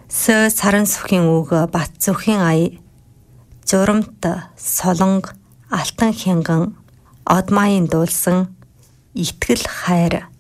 Сө саран сүхийн үг бат зүхийн ая, журамт солонг алтан хянган, одмаийн дуулсан итгэл хайр